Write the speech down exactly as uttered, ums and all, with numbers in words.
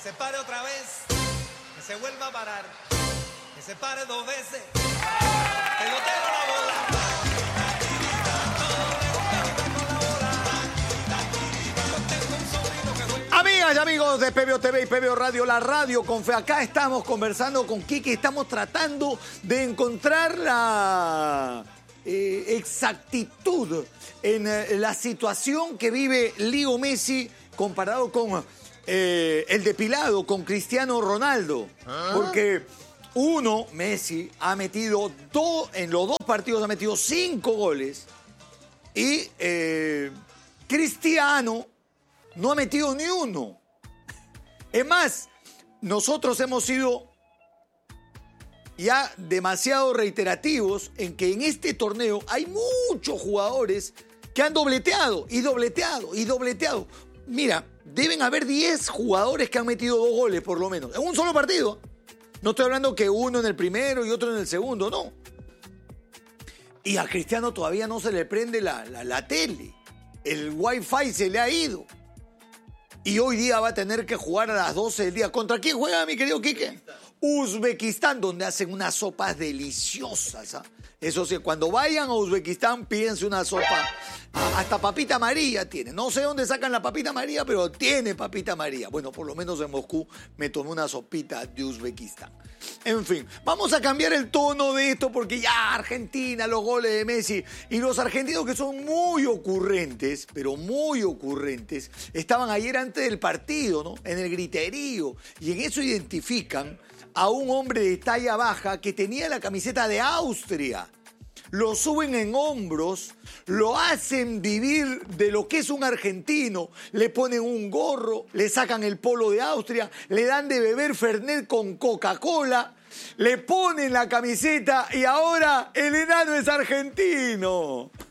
se pare otra vez, que se vuelva a parar, que se pare dos veces, pelotero la bola. Amigas y amigos de P B O T V y P B O Radio, la radio con fe. Acá estamos conversando con Quique, estamos tratando de encontrar la eh, exactitud en eh, la situación que vive Leo Messi comparado con eh, el depilado, con Cristiano Ronaldo. ¿Ah? Porque uno, Messi, ha metido dos, en los dos partidos ha metido cinco goles y eh, Cristiano no ha metido ni uno. Es más, nosotros hemos sido ya demasiado reiterativos en que en este torneo hay muchos jugadores que han dobleteado y dobleteado y dobleteado. Mira, deben haber diez jugadores que han metido dos goles por lo menos, en un solo partido. No estoy hablando que uno en el primero y otro en el segundo, no. Y a Cristiano todavía no se le prende la, la, la tele. El wifi se le ha ido. Y hoy día va a tener que jugar a las doce del día. ¿Contra quién juega, mi querido Quique? Uzbekistán, donde hacen unas sopas deliciosas. ¿Ah? Eso sí, cuando vayan a Uzbekistán, pídense una sopa. Hasta papita María tiene. No sé dónde sacan la papita María, pero tiene papita María. Bueno, por lo menos en Moscú me tomé una sopita de Uzbekistán. En fin, vamos a cambiar el tono de esto porque ya Argentina, los goles de Messi y los argentinos que son muy ocurrentes, pero muy ocurrentes, estaban ayer antes del partido, ¿no? En el griterío. Y en eso identifican a un hombre de talla baja que tenía la camiseta de Austria. Lo suben en hombros, lo hacen vivir de lo que es un argentino, le ponen un gorro, le sacan el polo de Austria, le dan de beber Fernet con Coca-Cola, le ponen la camiseta y ahora el enano es argentino.